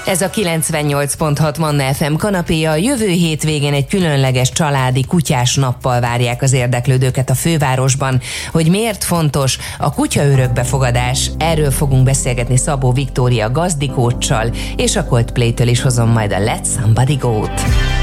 Ez a 98.6 Manna FM kanapéja. A jövő hétvégén egy különleges családi kutyás nappal várják az érdeklődőket a fővárosban. Hogy miért fontos a kutya örökbefogadás, erről fogunk beszélgetni Szabó Viktória gazdikóccsal, és a Coldplay-től is hozom majd a Let Somebody Go-t.